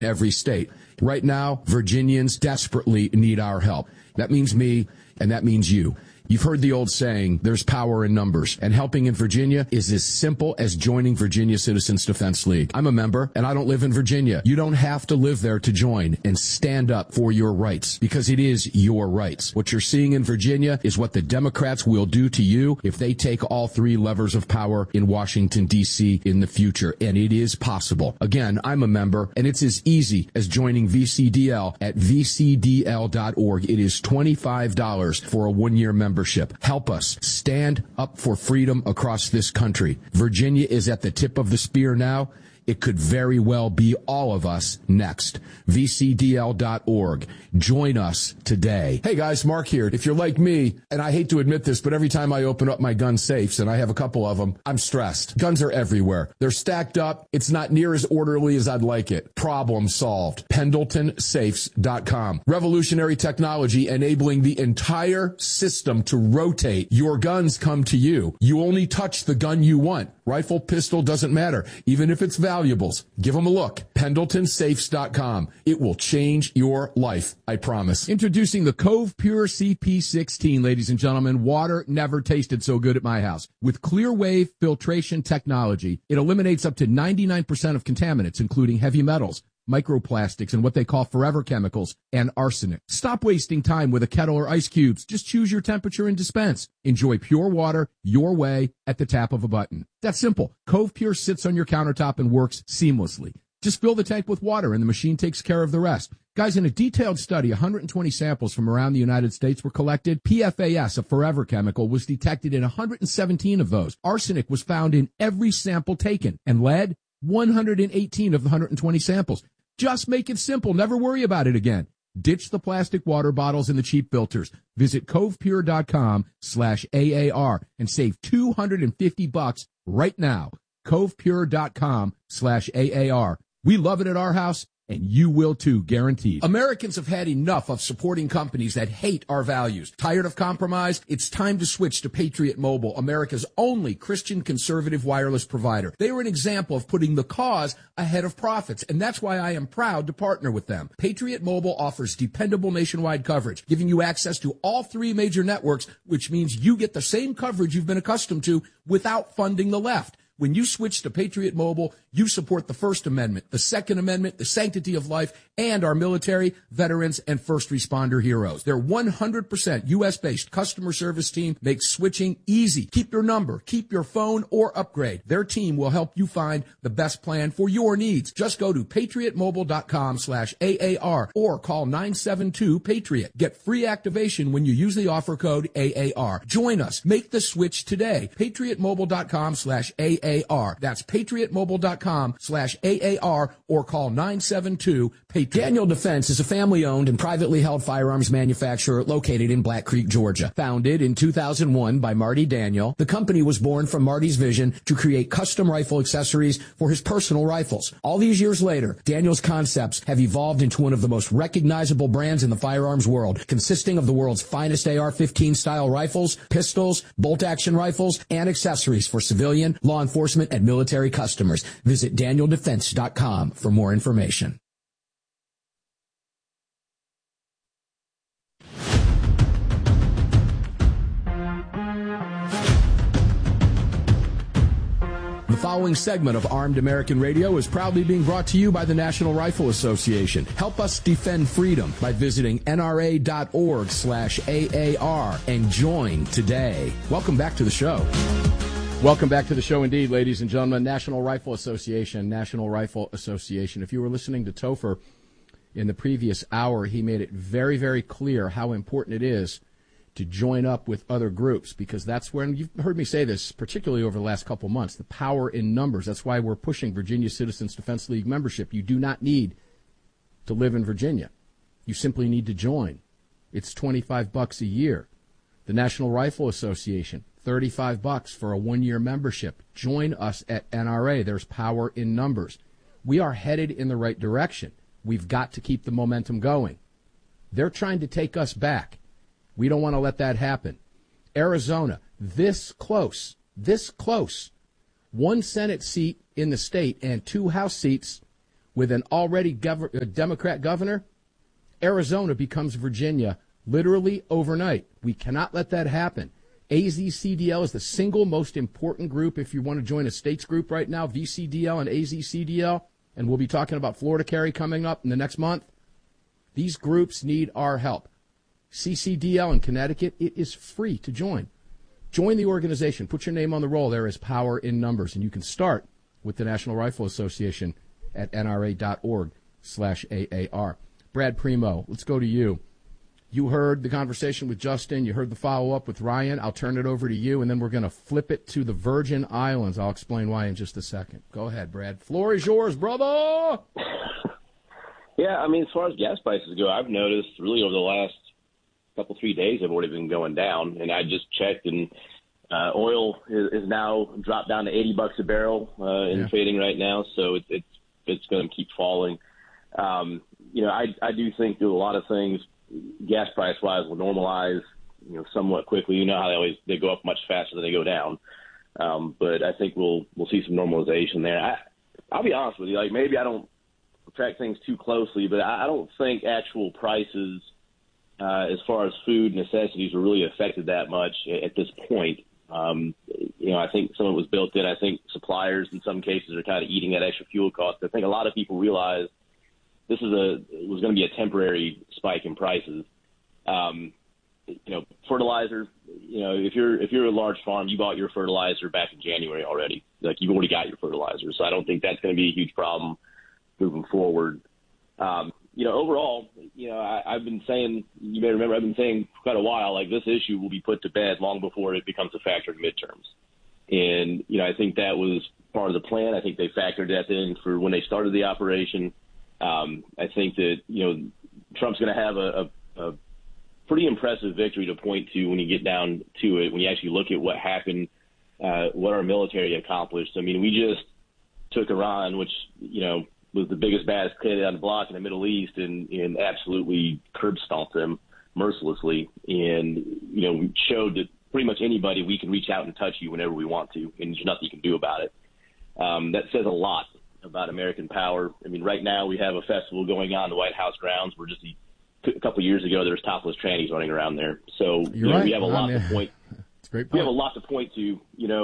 every state. Right now, Virginians desperately need our help. That means me, and that means you. You've heard the old saying, there's power in numbers, and helping in Virginia is as simple as joining Virginia Citizens Defense League. I'm a member, and I don't live in Virginia. You don't have to live there to join and stand up for your rights, because it is your rights. What you're seeing in Virginia is what the Democrats will do to you if they take all three levers of power in Washington, D.C. in the future, and it is possible. Again, I'm a member, and it's as easy as joining VCDL at vcdl.org. It is $25 for a one-year membership. Help us stand up for freedom across this country. Virginia is at the tip of the spear now. It could very well be all of us next. VCDL.org. Join us today. Hey guys, Mark here. If you're like me, and I hate to admit this, but every time I open up my gun safes, and I have a couple of them, I'm stressed. Guns are everywhere. They're stacked up. It's not near as orderly as I'd like it. Problem solved. PendletonSafes.com. Revolutionary technology enabling the entire system to rotate. Your guns come to you. You only touch the gun you want. Rifle, pistol, doesn't matter. Even if it's valuables, give them a look. PendletonSafes.com. It will change your life, I promise. Introducing the Cove Pure CP16, ladies and gentlemen. Water never tasted so good at my house. With clear wave filtration technology, it eliminates up to 99% of contaminants, including heavy metals, microplastics, and what they call forever chemicals, and arsenic. Stop wasting time with a kettle or ice cubes. Just choose your temperature and dispense. Enjoy pure water your way at the tap of a button. That's simple. Cove Pure sits on your countertop and works seamlessly. Just fill the tank with water and the machine takes care of the rest. Guys, in a detailed study, 120 samples from around the United States were collected. PFAS, a forever chemical, was detected in 117 of those. Arsenic was found in every sample taken, and lead, 118 of the 120 samples. Just make it simple. Never worry about it again. Ditch the plastic water bottles and the cheap filters. Visit covepure.com/AAR and save $250 right now. covepure.com/AAR. We love it at our house, and you will too, guaranteed. Americans have had enough of supporting companies that hate our values. Tired of compromise? It's time to switch to Patriot Mobile, America's only Christian conservative wireless provider. They are an example of putting the cause ahead of profits, and that's why I am proud to partner with them. Patriot Mobile offers dependable nationwide coverage, giving you access to all three major networks, which means you get the same coverage you've been accustomed to without funding the left. When you switch to Patriot Mobile, you support the First Amendment, the Second Amendment, the sanctity of life, and our military, veterans, and first responder heroes. Their 100% U.S.-based customer service team makes switching easy. Keep your number, keep your phone, or upgrade. Their team will help you find the best plan for your needs. Just go to patriotmobile.com/AAR or call 972-PATRIOT. Get free activation when you use the offer code AAR. Join us. Make the switch today. patriotmobile.com/AAR. That's patriotmobile.com/AAR or call 972-PATRIOT. Daniel Defense is a family-owned and privately held firearms manufacturer located in Black Creek, Georgia. Founded in 2001 by Marty Daniel, the company was born from Marty's vision to create custom rifle accessories for his personal rifles. All these years later, Daniel's concepts have evolved into one of the most recognizable brands in the firearms world, consisting of the world's finest AR-15 style rifles, pistols, bolt-action rifles, and accessories for civilian, law enforcement, and military customers. Visit DanielDefense.com for more information. The following segment of Armed American Radio is proudly being brought to you by the National Rifle Association. Help us defend freedom by visiting NRA.org/AAR and join today. Welcome back to the show. Welcome back to the show indeed, ladies and gentlemen. National Rifle Association, National Rifle Association. If you were listening to Topher in the previous hour, he made it very, very clear how important it is to join up with other groups, because that's when, you've heard me say this, particularly over the last couple months, the power in numbers. That's why we're pushing Virginia Citizens Defense League membership. You do not need to live in Virginia. You simply need to join. It's $25 a year. The National Rifle Association, $35 for a one-year membership. Join us at NRA. There's power in numbers. We are headed in the right direction. We've got to keep the momentum going. They're trying to take us back. We don't want to let that happen. Arizona, this close. One Senate seat in the state and 2 House seats with an already Democrat governor, Arizona becomes Virginia literally overnight. We cannot let that happen. AZCDL is the single most important group if you want to join a states group right now, VCDL and AZCDL, and we'll be talking about Florida Carry coming up in the next month. These groups need our help. CCDL in Connecticut, it is free to join. Join the organization. Put your name on the roll. There is power in numbers, and you can start with the National Rifle Association at nra.org/AAR. Brad Primo, let's go to you. You heard the conversation with Justin. You heard the follow-up with Ryan. I'll turn it over to you, and then we're going to flip it to the Virgin Islands. I'll explain why in just a second. Go ahead, Brad. Floor is yours, brother. Yeah, I mean, as far as gas prices go, I've noticed really over the last couple, 3 days have already been going down. And I just checked, and oil is now dropped down to $80 a barrel and trading right now. So it's going to keep falling. I do think that a lot of things, gas price wise, will normalize, somewhat quickly. You know how they go up much faster than they go down. But I think we'll see some normalization there. I'll be honest with you, like maybe I don't track things too closely, but I don't think actual prices as far as food necessities are really affected that much at this point. I think some of it was built in. I think suppliers in some cases are kind of eating that extra fuel cost. I think a lot of people realize this was going to be a temporary spike in prices. Fertilizer, if you're a large farm, you bought your fertilizer back in January already. Like you've already got your fertilizer. So I don't think that's going to be a huge problem moving forward. Overall, I've been saying, you may remember, I've been saying for quite a while, like this issue will be put to bed long before it becomes a factor in midterms. And, I think that was part of the plan. I think they factored that in for when they started the operation. I think that, Trump's going to have a pretty impressive victory to point to when you get down to it, when you actually look at what happened, what our military accomplished. I mean, we just took Iran, which, was the biggest, baddest kid on the block in the Middle East, and absolutely curb stomped them mercilessly. And, we showed that pretty much anybody, we can reach out and touch you whenever we want to, and there's nothing you can do about it. That says a lot about American power. I mean, right now we have a festival going on in the White House grounds where just a couple of years ago there was topless trannies running around there. So right. We have a lot to point. It's a great point. We have a lot to point to,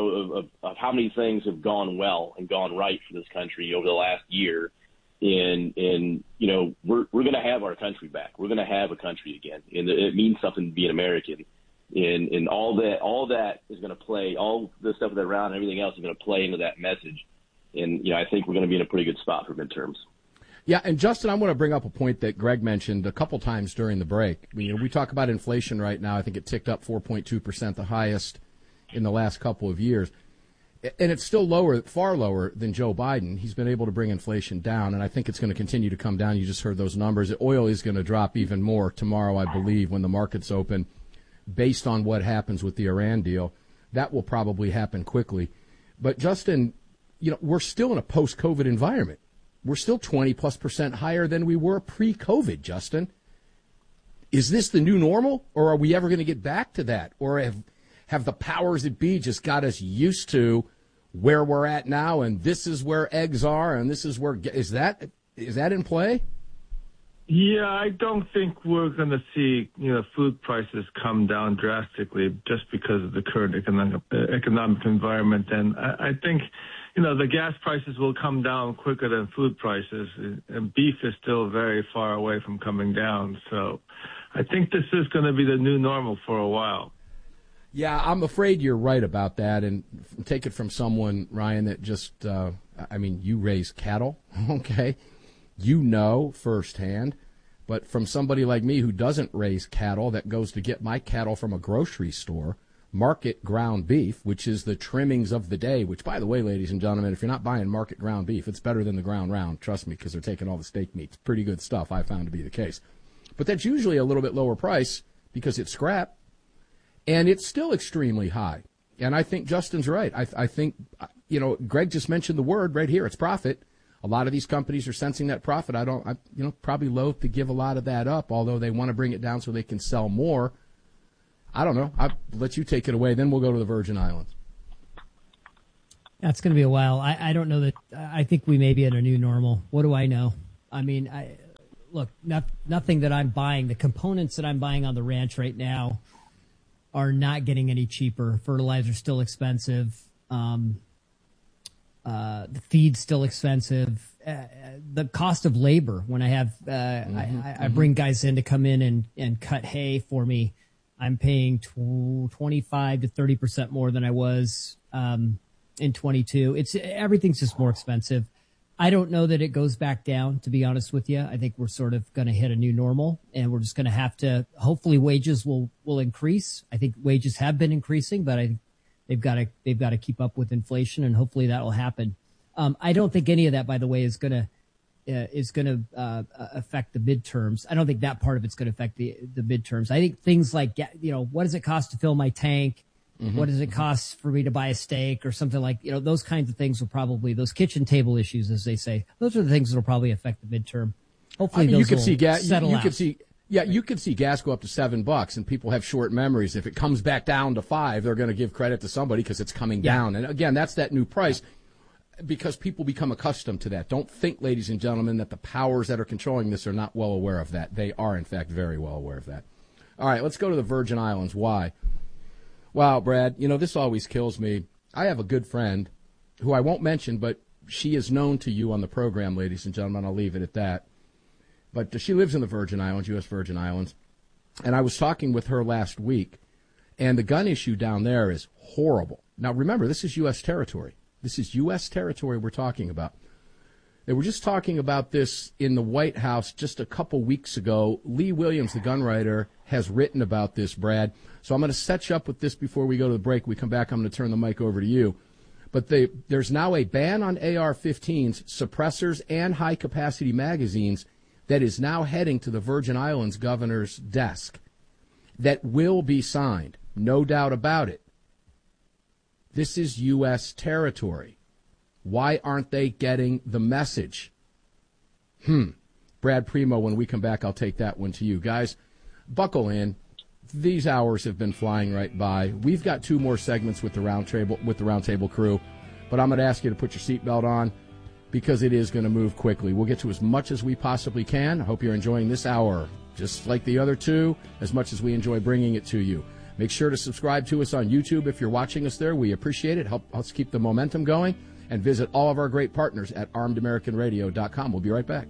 of how many things have gone well and gone right for this country over the last year. And we're going to have our country back. We're going to have a country again, and it means something to be an American. And all that is going to play. All the stuff that's around and everything else is going to play into that message. And I think we're going to be in a pretty good spot for midterms. Yeah, and Justin, I want to bring up a point that Greg mentioned a couple times during the break. We talk about inflation right now. I think it ticked up 4.2%, the highest in the last couple of years. And it's still lower, far lower than Joe Biden. He's been able to bring inflation down, and I think it's going to continue to come down. You just heard those numbers. Oil is going to drop even more tomorrow, I believe, when the markets open, based on what happens with the Iran deal. That will probably happen quickly. But, Justin, we're still in a post-COVID environment. We're still 20+% higher than we were pre-COVID, Justin. Is this the new normal, or are we ever going to get back to that? Or have the powers that be just got us used to where we're at now, and this is where eggs are, and this is where is that in play? Yeah, I don't think we're going to see food prices come down drastically just because of the current economic environment, and I think the gas prices will come down quicker than food prices, and beef is still very far away from coming down. So I think this is going to be the new normal for a while. Yeah, I'm afraid you're right about that. And take it from someone, Ryan, that just, you raise cattle, okay? Firsthand. But from somebody like me who doesn't raise cattle, that goes to get my cattle from a grocery store, market ground beef, which is the trimmings of the day, which, by the way, ladies and gentlemen, if you're not buying market ground beef, it's better than the ground round, trust me, because they're taking all the steak meat. It's pretty good stuff, I found to be the case. But that's usually a little bit lower price because it's scrap. And it's still extremely high. And I think Justin's right. I think, Greg just mentioned the word right here. It's profit. A lot of these companies are sensing that profit. I'm probably loath to give a lot of that up, although they want to bring it down so they can sell more. I don't know. I'll let you take it away. Then we'll go to the Virgin Islands. That's going to be a while. I don't know that. I think we may be at a new normal. What do I know? I mean, look, nothing that I'm buying. The components that I'm buying on the ranch right now are not getting any cheaper. Fertilizer's still expensive. The feed's still expensive. The cost of labor, when I have I bring guys in to come in and cut hay for me, I'm paying 25 to 30% more than I was in 22. Everything's just more expensive. I don't know that it goes back down, to be honest with you. I think we're sort of going to hit a new normal, and we're just going to have to, hopefully wages will increase. I think wages have been increasing, but I think they've got to keep up with inflation, and hopefully that will happen. I don't think any of that, by the way, is going to affect the midterms. I don't think that part of it's going to affect the midterms. I think things like, what does it cost to fill my tank? Mm-hmm. What does it cost for me to buy a steak or something like, those kinds of things will probably, those kitchen table issues, as they say, those are the things that will probably affect the midterm. Hopefully those will settle out. You could see gas go up to $7, and people have short memories. If it comes back down to $5, they're going to give credit to somebody because it's coming down. And again, that's that new price, because people become accustomed to that. Don't think, ladies and gentlemen, that the powers that are controlling this are not well aware of that. They are, in fact, very well aware of that. All right, let's go to the Virgin Islands. Why? Wow, Brad, this always kills me. I have a good friend who I won't mention, but she is known to you on the program, ladies and gentlemen. I'll leave it at that. But she lives in the Virgin Islands, U.S. Virgin Islands. And I was talking with her last week, and the gun issue down there is horrible. Now, remember, this is U.S. territory. This is U.S. territory we're talking about. They were just talking about this in the White House just a couple weeks ago. Lee Williams, the gun writer, has written about this, Brad. So I'm going to set you up with this before we go to the break. We come back, I'm going to turn the mic over to you. But there's now a ban on AR-15s, suppressors, and high-capacity magazines that is now heading to the Virgin Islands governor's desk that will be signed, no doubt about it. This is U.S. territory. Why aren't they getting the message? Brad Primo, when we come back, I'll take that one to you. Guys, buckle in. These hours have been flying right by. We've got 2 more segments with the Roundtable crew, but I'm going to ask you to put your seatbelt on because it is going to move quickly. We'll get to as much as we possibly can. I hope you're enjoying this hour, just like the other 2, as much as we enjoy bringing it to you. Make sure to subscribe to us on YouTube if you're watching us there. We appreciate it. Help us keep the momentum going. And visit all of our great partners at armedamericanradio.com. We'll be right back.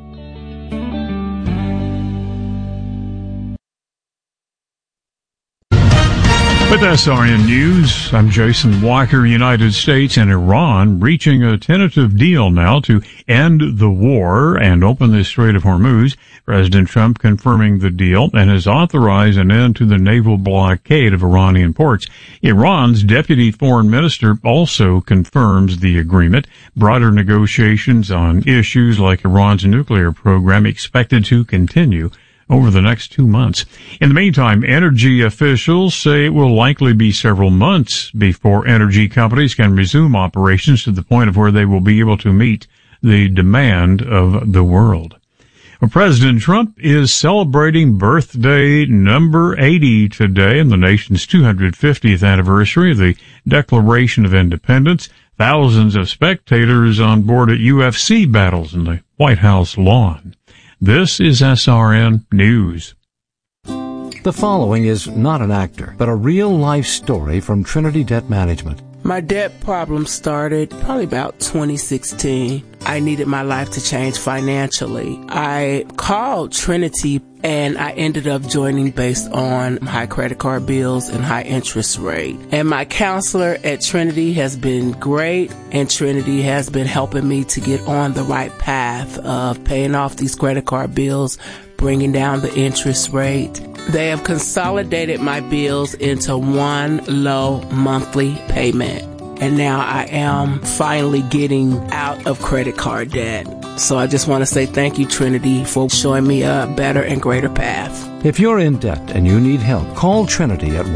With SRN News, I'm Jason Walker. United States and Iran reaching a tentative deal now to end the war and open the Strait of Hormuz. President Trump confirming the deal and has authorized an end to the naval blockade of Iranian ports. Iran's deputy foreign minister also confirms the agreement. Broader negotiations on issues like Iran's nuclear program expected to continue over the next 2 months. In the meantime, energy officials say it will likely be several months before energy companies can resume operations to the point of where they will be able to meet the demand of the world. Well, President Trump is celebrating birthday number 80 today and the nation's 250th anniversary of the Declaration of Independence. Thousands of spectators on board at UFC battles in the White House lawn. This is SRN News. The following is not an actor, but a real-life story from Trinity Debt Management. My debt problem started probably about 2016. I needed my life to change financially. I called Trinity and I ended up joining based on high credit card bills and high interest rate. And my counselor at Trinity has been great, and Trinity has been helping me to get on the right path of paying off these credit card bills, bringing down the interest rate. They have consolidated my bills into one low monthly payment. And now I am finally getting out of credit card debt. So I just want to say thank you, Trinity, for showing me a better and greater path. If you're in debt and you need help, call Trinity at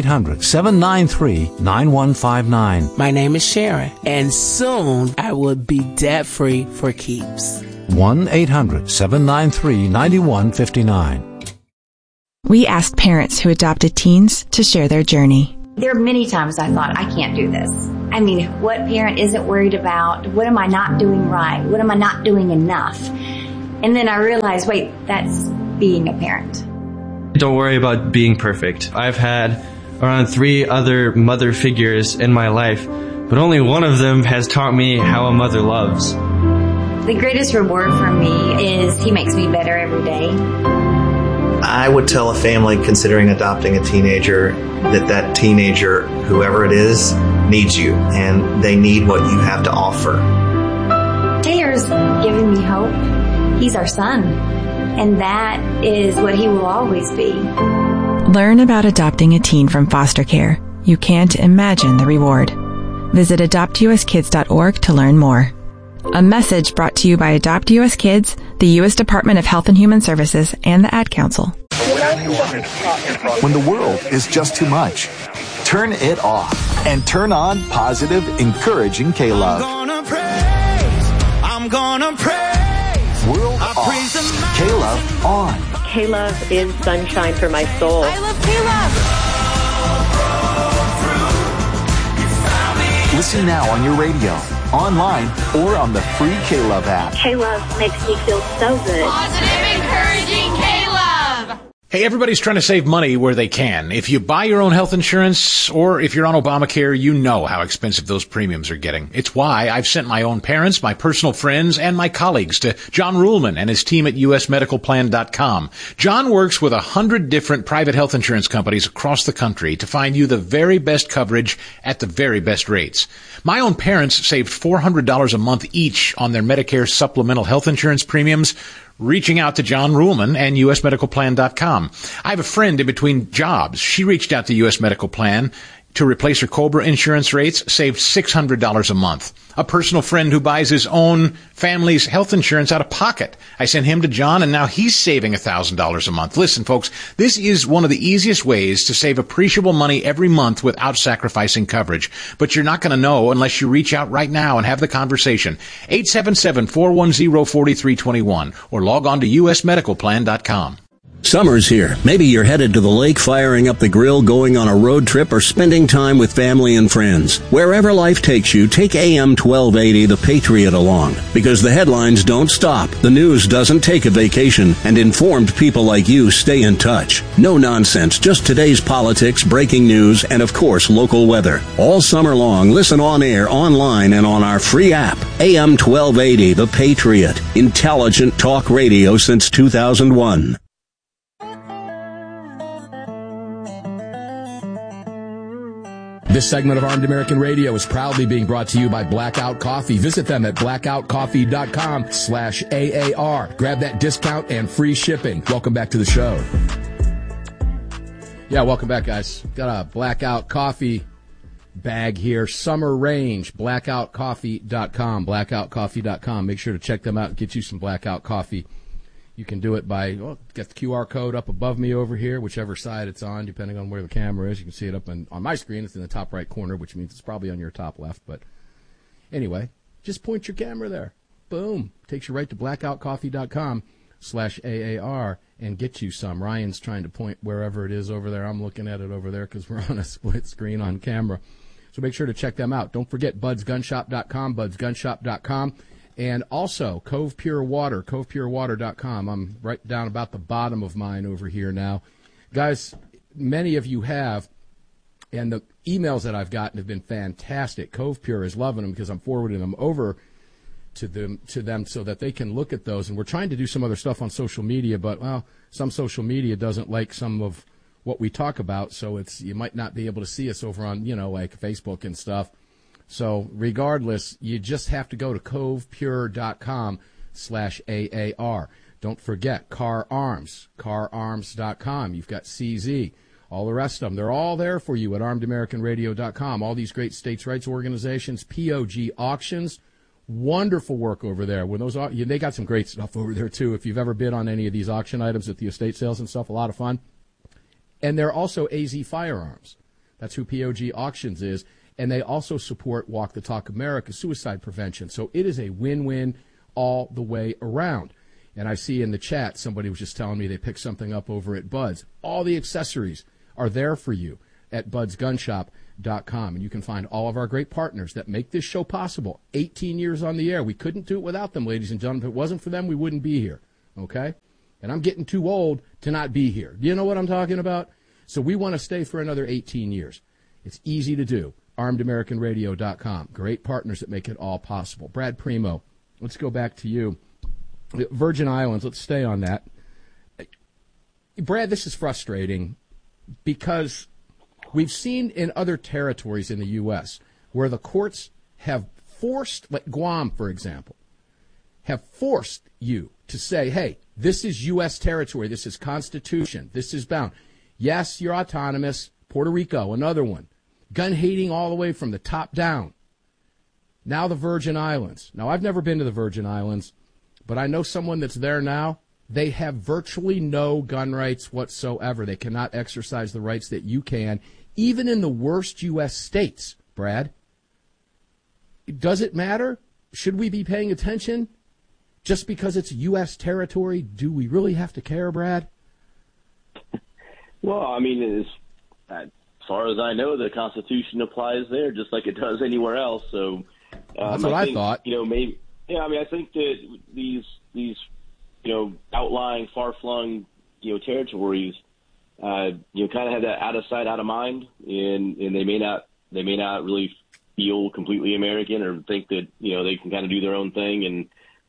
1-800-793-9159. My name is Sharon, and soon I will be debt-free for keeps. 1-800-793-9159. We asked parents who adopted teens to share their journey. There are many times I thought, I can't do this. I mean, what parent isn't worried about, what am I not doing right? What am I not doing enough? And then I realized, wait, that's being a parent. Don't worry about being perfect. I've had around 3 other mother figures in my life, but only one of them has taught me how a mother loves. The greatest reward for me is he makes me better every day. I would tell a family considering adopting a teenager that teenager, whoever it is, needs you, and they need what you have to offer. Taylor's giving me hope. He's our son, and that is what he will always be. Learn about adopting a teen from foster care. You can't imagine the reward. Visit adoptuskids.org to learn more. A message brought to you by Adopt U.S. Kids, the U.S. Department of Health and Human Services, and the Ad Council. When the world is just too much, turn it off and turn on positive, encouraging K-Love. I'm gonna praise. World off. K-Love on. K-Love is sunshine for my soul. I love K-Love. Listen now on your radio, online, or on the free K-Love app. K-Love makes me feel so good. Positive, encouraging K-Love. Hey, everybody's trying to save money where they can. If you buy your own health insurance, or if you're on Obamacare, you know how expensive those premiums are getting. It's why I've sent my own parents, my personal friends, and my colleagues to John Ruhlman and his team at usmedicalplan.com. John works with 100 different private health insurance companies across the country to find you the very best coverage at the very best rates. My own parents saved $400 a month each on their Medicare supplemental health insurance premiums, reaching out to John Ruhlman and usmedicalplan.com. I have a friend in between jobs. She reached out to US Medical Plan to replace her COBRA insurance rates, saved $600 a month. A personal friend who buys his own family's health insurance out of pocket. I sent him to John, and now he's saving $1,000 a month. Listen, folks, this is one of the easiest ways to save appreciable money every month without sacrificing coverage. But you're not going to know unless you reach out right now and have the conversation. 877-410-4321 or log on to usmedicalplan.com. Summer's here. Maybe you're headed to the lake, firing up the grill, going on a road trip, or spending time with family and friends. Wherever life takes you, take AM 1280 The Patriot along. Because the headlines don't stop, the news doesn't take a vacation, and informed people like you stay in touch. No nonsense, just today's politics, breaking news, and of course, local weather. All summer long, listen on air, online, and on our free app. AM 1280 The Patriot. Intelligent talk radio since 2001. This segment of Armed American Radio is proudly being brought to you by Blackout Coffee. Visit them at blackoutcoffee.com/AAR. Grab that discount and free shipping. Welcome back to the show. Yeah, welcome back, guys. Got a Blackout Coffee bag here. Summer Range, blackoutcoffee.com, blackoutcoffee.com. Make sure to check them out and get you some Blackout Coffee. You can do it by, got the QR code up above me over here, whichever side it's on, depending on where the camera is. You can see it up on my screen. It's in the top right corner, which means it's probably on your top left. But anyway, just point your camera there. Boom. Takes you right to blackoutcoffee.com/AAR and get you some. Ryan's trying to point wherever it is over there. I'm looking at it over there because we're on a split screen on camera. So make sure to check them out. Don't forget budsgunshop.com, budsgunshop.com. And also, Cove Pure Water, covepurewater.com. I'm right down about the bottom of mine over here now. Guys, many of you have, and the emails that I've gotten have been fantastic. Cove Pure is loving them because I'm forwarding them over to them so that they can look at those. And we're trying to do some other stuff on social media, but, well, some social media doesn't like some of what we talk about, so you might not be able to see us over on, like Facebook and stuff. So regardless, you just have to go to covepure.com/AAR. Don't forget Car Arms, cararms.com. You've got CZ, all the rest of them. They're all there for you at armedamericanradio.com. All these great states' rights organizations, POG auctions, wonderful work over there. When they got some great stuff over there too. If you've ever bid on any of these auction items at the estate sales and stuff, a lot of fun. And they're also AZ Firearms. That's who POG Auctions is. And they also support Walk the Talk America suicide prevention. So it is a win-win all the way around. And I see in the chat somebody was just telling me they picked something up over at Bud's. All the accessories are there for you at budsgunshop.com. virginradio.com, and you can find all of our great partners that make this show possible. 18 years on the air. We couldn't do it without them, ladies and gentlemen. If it wasn't for them, we wouldn't be here, okay? And I'm getting too old to not be here. Do you know what I'm talking about? So we want to stay for another 18 years. It's easy to do. ArmedAmericanRadio.com. Great partners that make it all possible. Brad Primo, let's go back to you. Virgin Islands, let's stay on that. Brad, this is frustrating because we've seen in other territories in the U.S. where the courts have forced, like Guam, for example, have forced you to say, hey, this is U.S. territory, this is Constitution, this is bound. Yes, you're autonomous. Puerto Rico, another one. Gun hating all the way from the top down. Now the Virgin Islands. Now, I've never been to the Virgin Islands, but I know someone that's there now. They have virtually no gun rights whatsoever. They cannot exercise the rights that you can, even in the worst U.S. states, Brad. Does it matter? Should we be paying attention? Just because it's U.S. territory, do we really have to care, Brad? Well, I mean, as far as I know, the Constitution applies there just like it does anywhere else. So that's what I thought. You know, maybe. Yeah, I mean, I think that these outlying, far-flung, territories, kind of have that out of sight, out of mind, and they may not really feel completely American or think that they can kind of do their own thing. And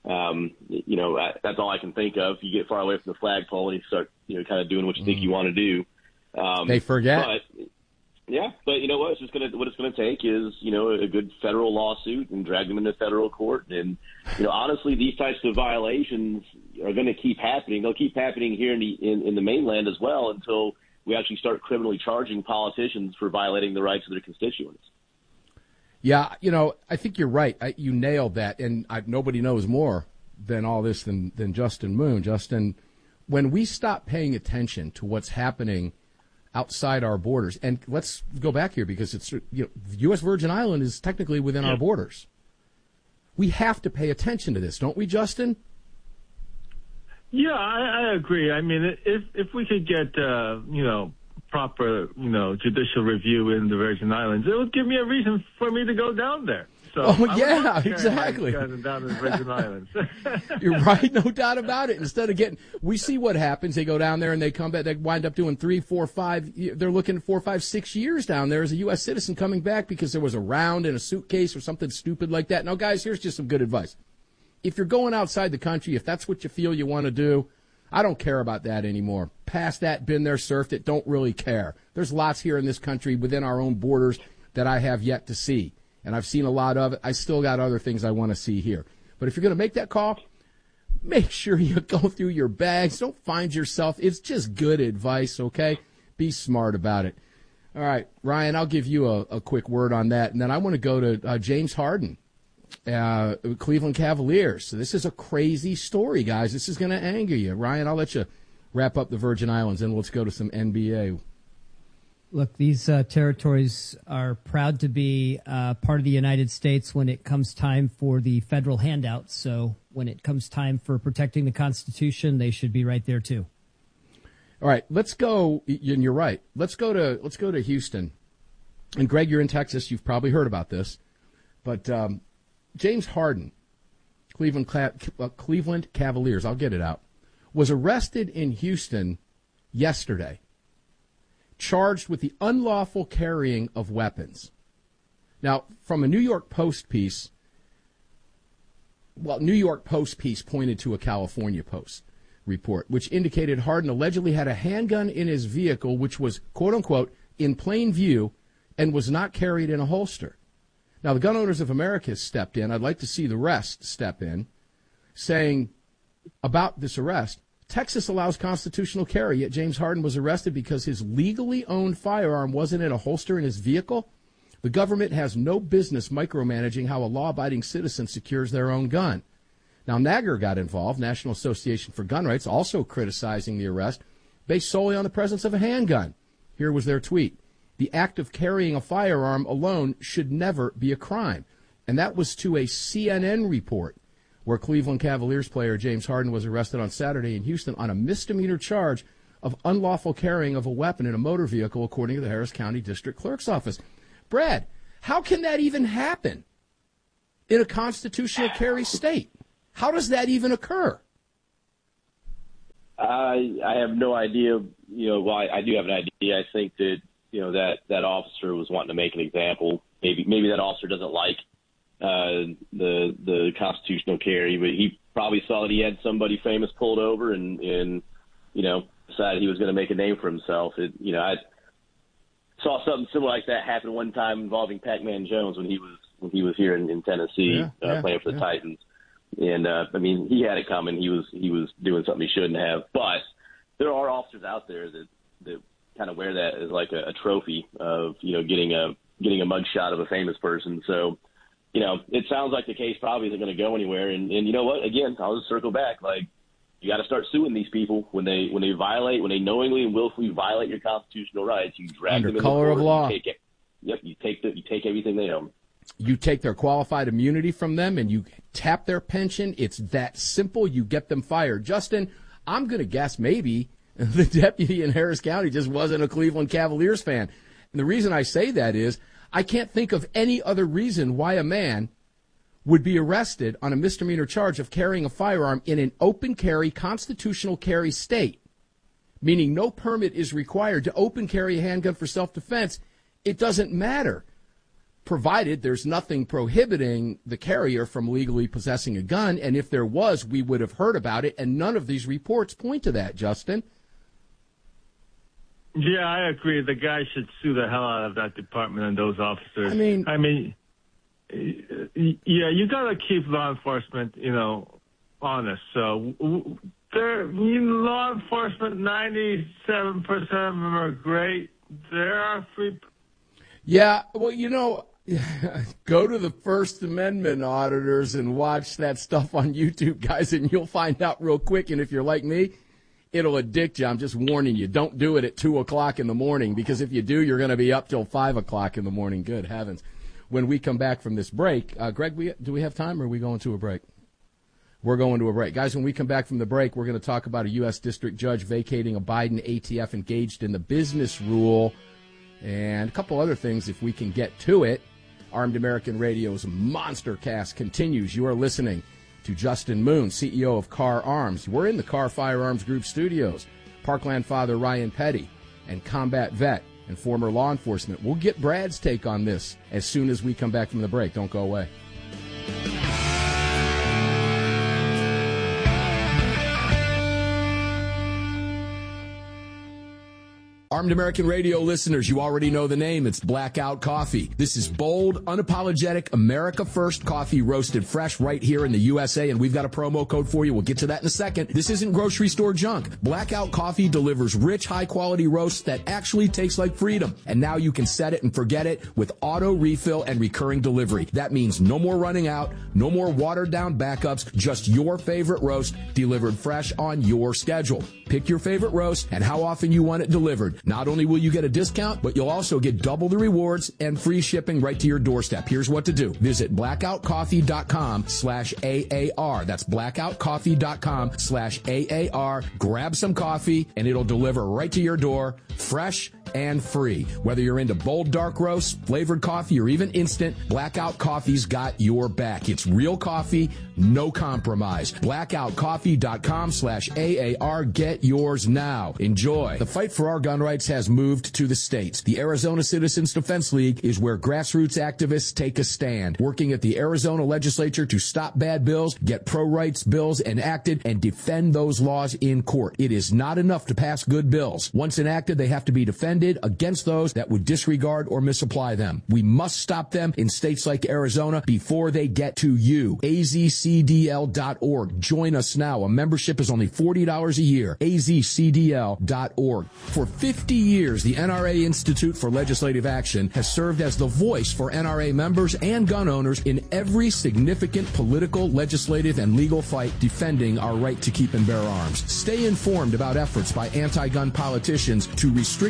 that's all I can think of. You get far away from the flagpole and you start kind of doing what you think you want to do. They forget. But you know what? What it's gonna take is a good federal lawsuit and drag them into federal court. And honestly, these types of violations are going to keep happening. They'll keep happening here in the mainland as well until we actually start criminally charging politicians for violating the rights of their constituents. Yeah, I think you're right. You nailed that, and nobody knows more than all this than Justin Moon. Justin, when we stop paying attention to what's happening outside our borders, and let's go back here because it's the U.S. Virgin Island is technically within our borders. We have to pay attention to this, don't we, Justin? Yeah, I agree. I mean, if we could get proper judicial review in the Virgin Islands, it would give me a reason for me to go down there. So exactly. Down to the Virgin Islands. You're right, no doubt about it. Instead of we see what happens. They go down there and they come back. They wind up doing 3, 4, 5. They're looking 4, 5, 6 years down there as a U.S. citizen coming back because there was a round in a suitcase or something stupid like that. Now, guys, here's just some good advice. If you're going outside the country, if that's what you feel you want to do, I don't care about that anymore. Past that, been there, surfed it, don't really care. There's lots here in this country within our own borders that I have yet to see. And I've seen a lot of it. I still got other things I want to see here. But if you're going to make that call, make sure you go through your bags. Don't find yourself. It's just good advice, okay? Be smart about it. All right, Ryan, I'll give you a quick word on that. And then I want to go to James Harden, Cleveland Cavaliers. So this is a crazy story, guys. This is going to anger you. Ryan, I'll let you wrap up the Virgin Islands, and let's go to some NBA. Look, these territories are proud to be part of the United States when it comes time for the federal handouts. So when it comes time for protecting the Constitution, they should be right there too. All right, let's go. And you're right. Let's go to Houston. And Greg, you're in Texas. You've probably heard about this, but James Harden, Cleveland Cavaliers. I'll get it out. Was arrested in Houston yesterday, charged with the unlawful carrying of weapons. Now, from a New York Post piece, New York Post piece pointed to a California Post report, which indicated Harden allegedly had a handgun in his vehicle, which was, quote unquote, in plain view and was not carried in a holster. Now, the Gun Owners of America stepped in. I'd like to see the rest step in, saying about this arrest, Texas allows constitutional carry, yet James Harden was arrested because his legally owned firearm wasn't in a holster in his vehicle. The government has no business micromanaging how a law-abiding citizen secures their own gun. Now, NAGR got involved, National Association for Gun Rights, also criticizing the arrest based solely on the presence of a handgun. Here was their tweet. The act of carrying a firearm alone should never be a crime. And that was to a CNN report, where Cleveland Cavaliers player James Harden was arrested on Saturday in Houston on a misdemeanor charge of unlawful carrying of a weapon in a motor vehicle, according to the Harris County District Clerk's Office. spread. How can that even happen in a constitutional carry state? How does that even occur? I have no idea. Well, I do have an idea. I think that that officer was wanting to make an example. Maybe that officer doesn't like the constitutional carry, but he probably saw that he had somebody famous pulled over and decided he was going to make a name for himself. I saw something similar like that happen one time involving Pac-Man Jones when he was here in Tennessee playing for the Titans. And he had it coming. He was doing something he shouldn't have. But there are officers out there that kind of wear that as like a trophy of getting a mugshot of a famous person. So it sounds like the case probably isn't going to go anywhere. And you know what? Again, I'll just circle back. Like, you got to start suing these people when they knowingly and willfully violate your constitutional rights. You drag them in the color court, of law. You take everything they own. You take their qualified immunity from them and you tap their pension. It's that simple. You get them fired. Justin, I'm going to guess maybe the deputy in Harris County just wasn't a Cleveland Cavaliers fan. And the reason I say that is I can't think of any other reason why a man would be arrested on a misdemeanor charge of carrying a firearm in an open carry, constitutional carry state, meaning no permit is required to open carry a handgun for self-defense. It doesn't matter, provided there's nothing prohibiting the carrier from legally possessing a gun. And if there was, we would have heard about it. And none of these reports point to that, Justin. Yeah, I agree. The guy should sue the hell out of that department and those officers. You got to keep law enforcement, honest. So law enforcement, 97% of them are great. There are free. Yeah, well, go to the First Amendment auditors and watch that stuff on YouTube, guys, and you'll find out real quick. And if you're like me, it'll addict you. I'm just warning you. Don't do it at 2 o'clock in the morning, because if you do, you're going to be up till 5 o'clock in the morning. Good heavens. When we come back from this break, Greg, do we have time, or are we going to a break? We're going to a break. Guys, when we come back from the break, we're going to talk about a U.S. district judge vacating a Biden ATF engaged in the business rule and a couple other things if we can get to it. Armed American Radio's Monster Cast continues. You are listening to Justin Moon, CEO of Carr Arms. We're in the Carr Firearms Group studios. Parkland father Ryan Petty and combat vet and former law enforcement. We'll get Brad's take on this as soon as we come back from the break. Don't go away. Armed American Radio listeners, you already know the name. It's Blackout Coffee. This is bold, unapologetic, America First coffee roasted fresh right here in the USA, and we've got a promo code for you. We'll get to that in a second. This isn't grocery store junk. Blackout Coffee delivers rich, high-quality roasts that actually taste like freedom. And now you can set it and forget it with auto refill and recurring delivery. That means no more running out, no more watered-down backups, just your favorite roast delivered fresh on your schedule. Pick your favorite roast and how often you want it delivered. Not only will you get a discount, but you'll also get double the rewards and free shipping right to your doorstep. Here's what to do. Visit blackoutcoffee.com/AAR. That's blackoutcoffee.com/AAR. Grab some coffee and it'll deliver right to your door, fresh and free. Whether you're into bold dark roast, flavored coffee, or even instant, Blackout Coffee's got your back. It's real coffee, no compromise. blackoutcoffee.com/AAR. Get yours now. Enjoy. The fight for our gun rights has moved to the states. The Arizona Citizens Defense League is where grassroots activists take a stand, working at the Arizona legislature to stop bad bills, get pro-rights bills enacted, and defend those laws in court. It is not enough to pass good bills. Once enacted, they have to be defended against those that would disregard or misapply them. We must stop them in states like Arizona before they get to you. AZCDL.org. Join us now. A membership is only $40 a year. AZCDL.org. For 50 years, the NRA Institute for Legislative Action has served as the voice for NRA members and gun owners in every significant political, legislative, and legal fight defending our right to keep and bear arms. Stay informed about efforts by anti-gun politicians to restrict your freedom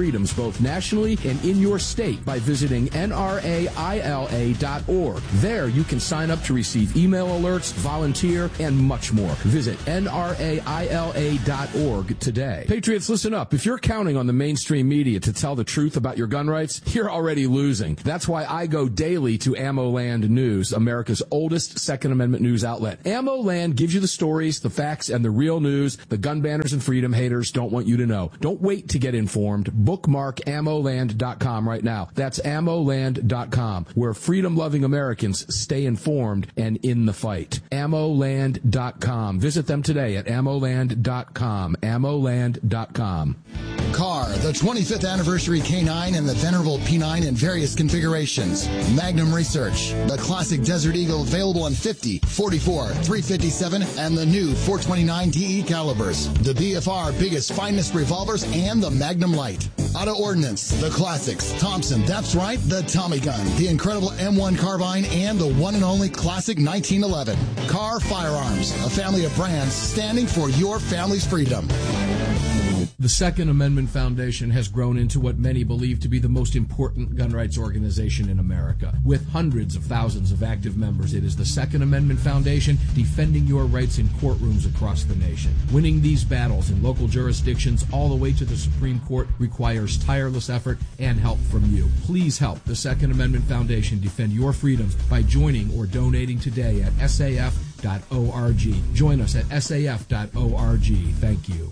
freedoms both nationally and in your state by visiting nraila.org. There you can sign up to receive email alerts, volunteer, and much more. Visit nraila.org today. Patriots, listen up. If you're counting on the mainstream media to tell the truth about your gun rights, you're already losing. That's why I go daily to AmmoLand News, America's oldest Second Amendment news outlet. AmmoLand gives you the stories, the facts, and the real news the gun banners and freedom haters don't want you to know. Don't wait to get informed. Bookmark ammoland.com right now. That's ammoland.com, where freedom-loving Americans stay informed and in the fight. ammoland.com. Visit them today at ammoland.com. ammoland.com. CAR, the 25th anniversary K9 and the venerable P9 in various configurations. Magnum Research, the classic Desert Eagle available in 50, 44, 357, and the new 429 DE calibers. The BFR biggest, finest revolvers, and the Magnum Light. Auto Ordnance, the classics. Thompson, that's right, the Tommy gun, the incredible M1 carbine, and the one and only classic 1911. CAR Firearms, a family of brands standing for your family's freedom. The Second Amendment Foundation has grown into what many believe to be the most important gun rights organization in America. With hundreds of thousands of active members, it is the Second Amendment Foundation defending your rights in courtrooms across the nation. Winning these battles in local jurisdictions all the way to the Supreme Court requires tireless effort and help from you. Please help the Second Amendment Foundation defend your freedoms by joining or donating today at saf.org. Join us at saf.org. Thank you.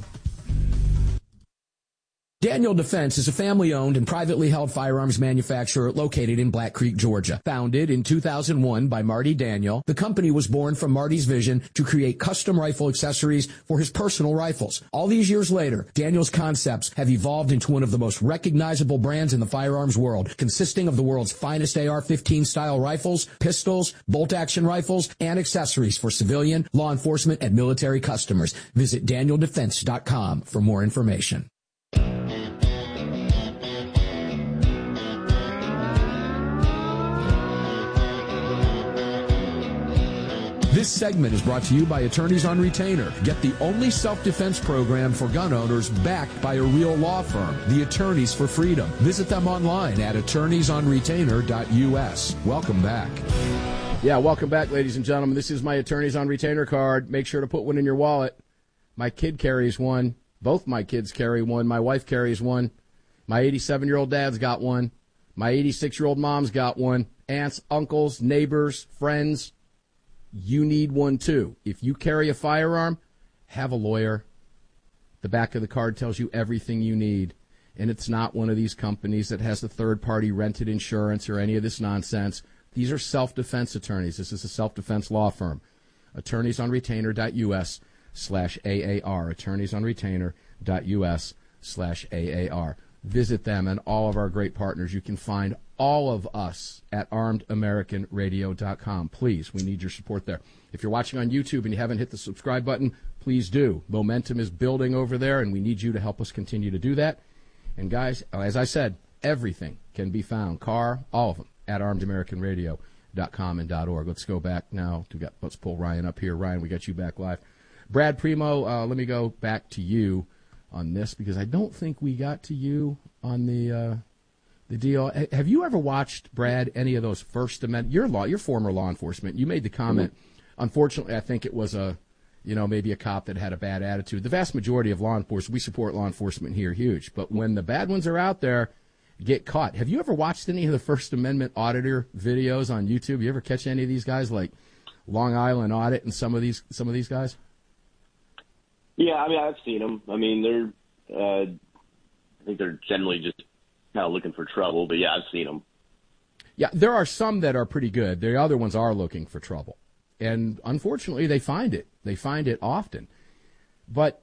Daniel Defense is a family-owned and privately held firearms manufacturer located in Black Creek, Georgia. Founded in 2001 by Marty Daniel, the company was born from Marty's vision to create custom rifle accessories for his personal rifles. All these years later, Daniel's concepts have evolved into one of the most recognizable brands in the firearms world, consisting of the world's finest AR-15 style rifles, pistols, bolt-action rifles, and accessories for civilian, law enforcement, and military customers. Visit DanielDefense.com for more information. This segment is brought to you by Attorneys on Retainer. Get the only self-defense program for gun owners backed by a real law firm, the Attorneys for Freedom. Visit them online at attorneysonretainer.us. Welcome back. Yeah, welcome back, ladies and gentlemen. This is my Attorneys on Retainer card. Make sure to put one in your wallet. My kid carries one. Both my kids carry one. My wife carries one. My 87-year-old dad's got one. My 86-year-old mom's got one. Aunts, uncles, neighbors, friends. You need one too. If you carry a firearm, have a lawyer. The back of the card tells you everything you need. And it's not one of these companies that has a third-party rented insurance or any of this nonsense. These are self-defense attorneys. This is a self-defense law firm. Attorneysonretainer.us/AAR. Attorneysonretainer.us/AAR. Visit them and all of our great partners. You can find all of us at armedamericanradio.com. Please, we need your support there. If you're watching on YouTube and you haven't hit the subscribe button, please do. Momentum is building over there, and we need you to help us continue to do that. And guys, as I said, everything can be found, all of them, at armedamericanradio.com and .org. Let's go back now. Let's pull Ryan up here. Ryan, we got you back live. Brad Primo, let me go back to you on this, because I don't think we got to you on the deal. Have you ever watched, Brad, any of those First Amendment? You're former law enforcement. You made the comment. Mm-hmm. Unfortunately, I think it was maybe a cop that had a bad attitude. The vast majority of law enforcement, we support law enforcement here, huge. But when the bad ones are out there, get caught. Have you ever watched any of the First Amendment auditor videos on YouTube? You ever catch any of these guys, like Long Island Audit and some of these guys? Yeah, I mean, I've seen them. I mean, I think they're generally just kind of looking for trouble, but yeah, I've seen them. Yeah, there are some that are pretty good. The other ones are looking for trouble. And unfortunately, they find it. They find it often. But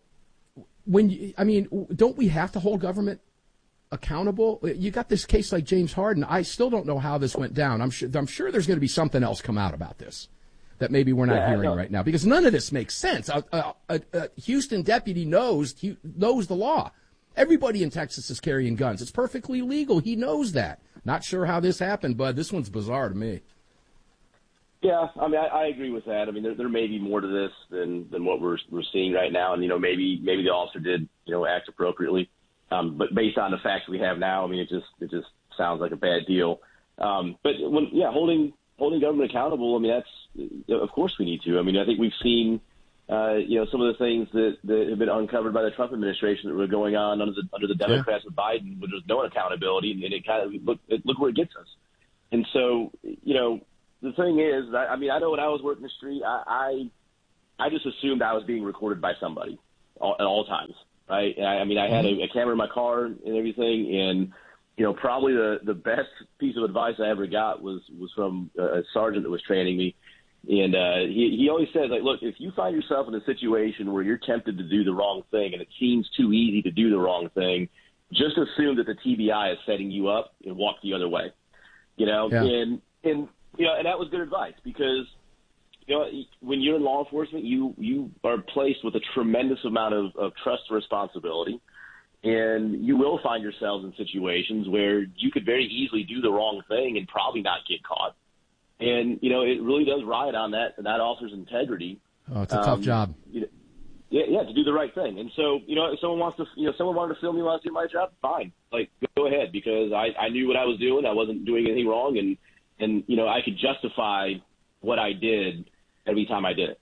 don't we have to hold government accountable? You got this case like James Harden. I still don't know how this went down. I'm sure there's going to be something else come out about this that maybe we're not hearing right now, because none of this makes sense. A Houston deputy knows the law. Everybody in Texas is carrying guns. It's perfectly legal. He knows that. Not sure how this happened, but this one's bizarre to me. Yeah, I mean, I agree with that. I mean, there may be more to this than what we're seeing right now, and maybe the officer did act appropriately. But based on the facts we have now, I mean, it just sounds like a bad deal. But holding government accountable, I mean, that's, of course we need to. I mean, I think we've seen, some of the things that have been uncovered by the Trump administration that were going on under the Democrats with Biden, where there's no accountability, and it kind of look where it gets us. And so, the thing is, I know when I was working the street, I just assumed I was being recorded by somebody at all times, right? I mean, I had a camera in my car and everything, and probably the best piece of advice I ever got was from a sergeant that was training me. And he always says, like, look, if you find yourself in a situation where you're tempted to do the wrong thing and it seems too easy to do the wrong thing, just assume that the TBI is setting you up and walk the other way. Yeah. And that was good advice, because when you're in law enforcement, you are placed with a tremendous amount of trust and responsibility. And you will find yourselves in situations where you could very easily do the wrong thing and probably not get caught. And, it really does ride on that officer's integrity. Oh, it's a tough job. To do the right thing. And so, if someone wanted to film me while I was doing my job, fine. Like, go ahead, because I knew what I was doing. I wasn't doing anything wrong. And I could justify what I did every time I did it.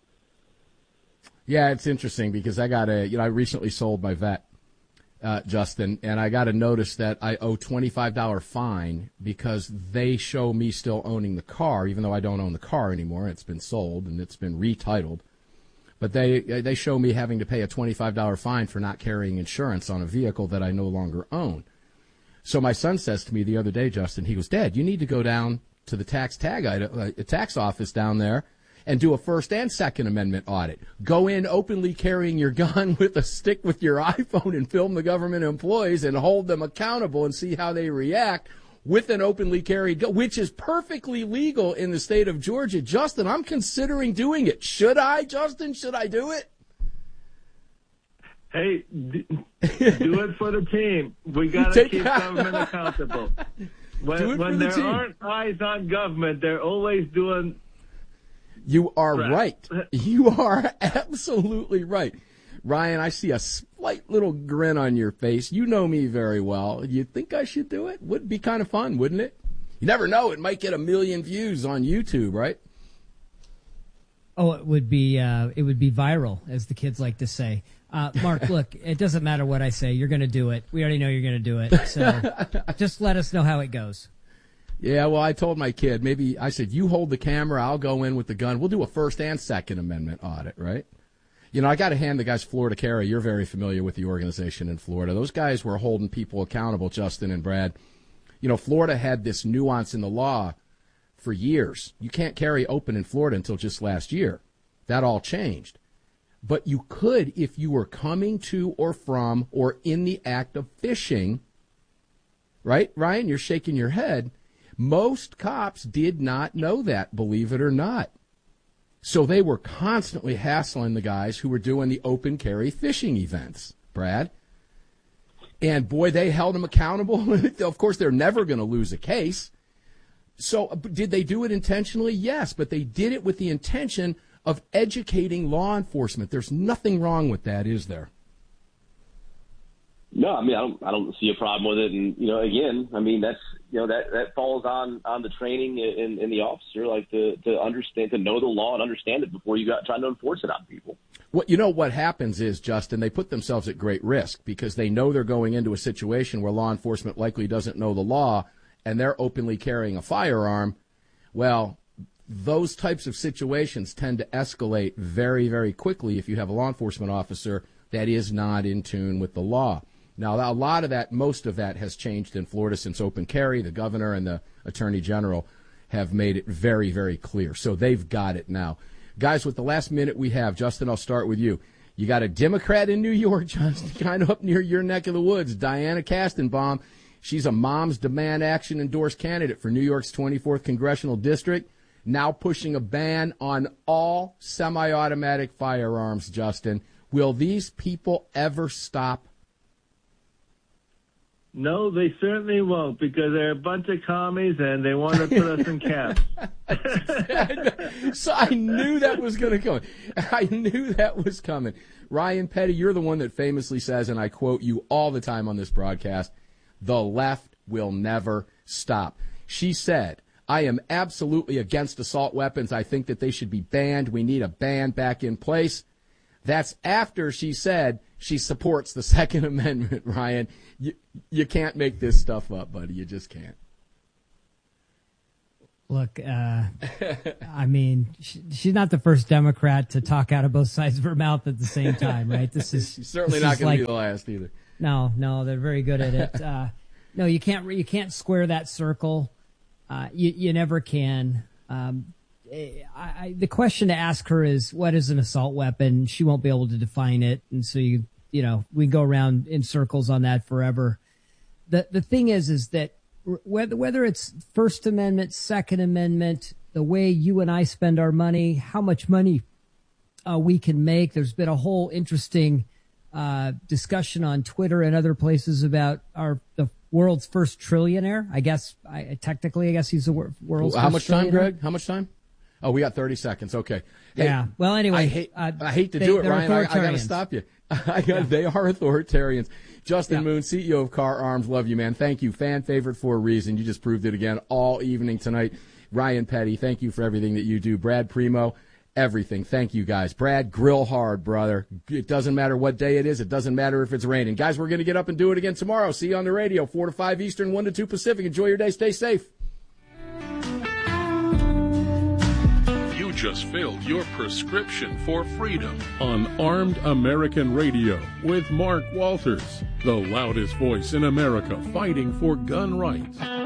Yeah, it's interesting because I recently sold my vet. Justin, and I got to notice that I owe $25 fine because they show me still owning the car, even though I don't own the car anymore. It's been sold and it's been retitled. But they show me having to pay a $25 fine for not carrying insurance on a vehicle that I no longer own. So my son says to me the other day, Justin, he goes, Dad, you need to go down to the tax office down there and do a First and Second Amendment audit. Go in openly carrying your gun with a stick with your iPhone and film the government employees and hold them accountable and see how they react with an openly carried gun, which is perfectly legal in the state of Georgia. Justin, I'm considering doing it. Should I, Justin? Should I do it? Hey, do it for the team. We got to keep government accountable. When there aren't eyes on government, they're always doing... You are right. You are absolutely right. Ryan, I see a slight little grin on your face. You know me very well. You think I should do it? Would be kind of fun, wouldn't it? You never know. It might get 1 million views on YouTube, right? Oh, it would be viral, as the kids like to say. Mark, look, it doesn't matter what I say. You're going to do it. We already know you're going to do it. So just let us know how it goes. Yeah, well, I told my kid, I said, you hold the camera, I'll go in with the gun. We'll do a First and Second Amendment audit, right? I got to hand the guys Florida Carry. You're very familiar with the organization in Florida. Those guys were holding people accountable, Justin and Brad. Florida had this nuance in the law for years. You can't carry open in Florida until just last year. That all changed. But you could if you were coming to or from or in the act of fishing, right? Ryan, you're shaking your head. Most cops did not know that, believe it or not. So they were constantly hassling the guys who were doing the open carry fishing events, Brad. And, boy, they held them accountable. Of course, they're never going to lose a case. So did they do it intentionally? Yes, but they did it with the intention of educating law enforcement. There's nothing wrong with that, is there? No, I mean, I don't see a problem with it. And, again, I mean, that's, that falls on the training in the officer, like to understand, to know the law and understand it before you got trying to enforce it on people. What happens is, Justin, they put themselves at great risk because they know they're going into a situation where law enforcement likely doesn't know the law and they're openly carrying a firearm. Well, those types of situations tend to escalate very, very quickly if you have a law enforcement officer that is not in tune with the law. Now, a lot of that, most of that has changed in Florida since open carry. The governor and the attorney general have made it very, very clear. So they've got it now. Guys, with the last minute we have, Justin, I'll start with you. You got a Democrat in New York, Justin, kind of up near your neck of the woods, Diana Kastenbaum. She's a Moms Demand Action endorsed candidate for New York's 24th Congressional District, now pushing a ban on all semi-automatic firearms, Justin. Will these people ever stop? No, they certainly won't, because they're a bunch of commies and they want to put us in camps. So I knew that was going to come. I knew that was coming. Ryan Petty, you're the one that famously says, and I quote you all the time on this broadcast, the left will never stop. She said, I am absolutely against assault weapons. I think that they should be banned. We need a ban back in place. That's after she said she supports the Second Amendment, Ryan. You can't make this stuff up, buddy. You just can't. Look, I mean, she's not the first Democrat to talk out of both sides of her mouth at the same time, right? She's certainly not going to be the last either. No, they're very good at it. No, you can't square that circle. You never can. The question to ask her is, what is an assault weapon? She won't be able to define it, and so we go around in circles on that forever. The thing is that whether it's First Amendment, Second Amendment, the way you and I spend our money, how much money we can make. There's been a whole interesting discussion on Twitter and other places about the world's first trillionaire. I guess he's the world's How first much time, trillionaire. Greg? How much time? Oh, we got 30 seconds. Okay. Hey, yeah. Well, anyway, I hate to do it, Ryan. I got to stop you. They are authoritarians. Justin Moon, CEO of Car Arms. Love you, man. Thank you. Fan favorite for a reason. You just proved it again all evening tonight. Ryan Petty, thank you for everything that you do. Brad Primo, everything. Thank you, guys. Brad, grill hard, brother. It doesn't matter what day it is. It doesn't matter if it's raining. Guys, we're going to get up and do it again tomorrow. See you on the radio, 4 to 5 Eastern, 1 to 2 Pacific. Enjoy your day. Stay safe. Just filled your prescription for freedom on Armed American Radio with Mark Walters, the loudest voice in America fighting for gun rights.